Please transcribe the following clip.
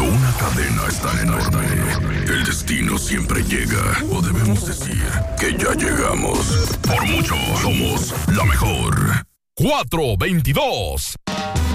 una cadena es tan enorme, el destino siempre llega. O debemos decir que ya llegamos. Por mucho, somos la mejor. 422.